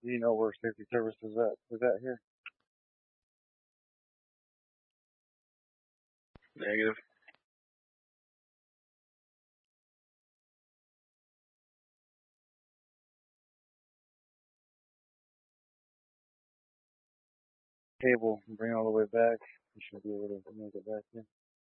Do you know where safety service is at here? Negative. Cable, bring it all the way back. You should be able to make it back here.